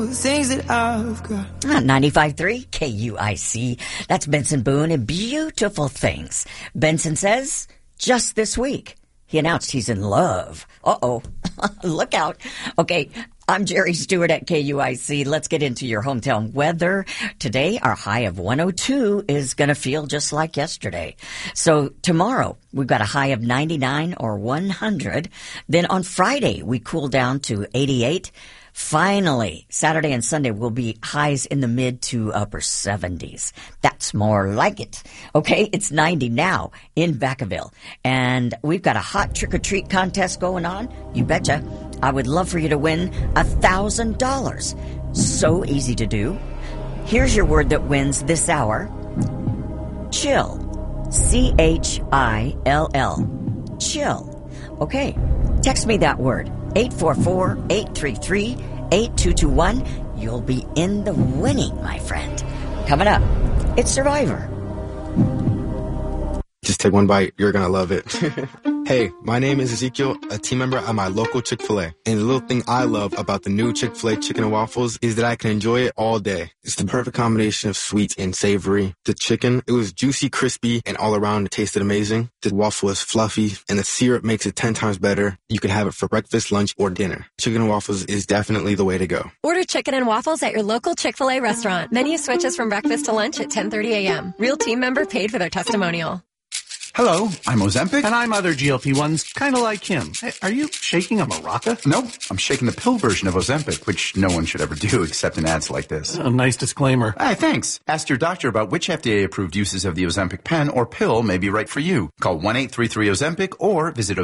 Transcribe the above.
Things that I've got. 95.3 KUIC. That's Benson Boone and Beautiful Things. Benson says, just this week, he announced he's in love. Uh-oh. Look out. Okay, I'm Jerry Stewart at KUIC. Let's get into your hometown weather. Today, our high of 102 is going to feel just like yesterday. So tomorrow, we've got a high of 99 or 100. Then on Friday, we cool down to 88. Finally, Saturday and Sunday will be highs in the mid to upper 70s. That's more like it. Okay, it's 90 now in Vacaville. And we've got a hot trick-or-treat contest going on. You betcha. I would love for you to win $1,000. So easy to do. Here's your word that wins this hour. Chill. CHILL. Chill. Okay, text me that word. 844-833-8221. You'll be in the winning, my friend. Coming up, it's Survivor. Just take one bite. You're going to love it. Hey, my name is Ezekiel, a team member at my local Chick-fil-A. And the little thing I love about the new Chick-fil-A chicken and waffles is that I can enjoy it all day. It's the perfect combination of sweet and savory. The chicken, it was juicy, crispy, and all around it tasted amazing. The waffle is fluffy, and the syrup makes it 10 times better. You can have it for breakfast, lunch, or dinner. Chicken and waffles is definitely the way to go. Order chicken and waffles at your local Chick-fil-A restaurant. Menu switches from breakfast to lunch at 10:30 a.m. Real team member paid for their testimonial. Hello, I'm Ozempic. And I'm other GLP-1s, kind of like him. Hey, are you shaking a maraca? No, I'm shaking the pill version of Ozempic, which no one should ever do except in ads like this. A nice disclaimer. Hey, thanks. Ask your doctor about which FDA-approved uses of the Ozempic pen or pill may be right for you. Call 1-833-OZEMPIC or visit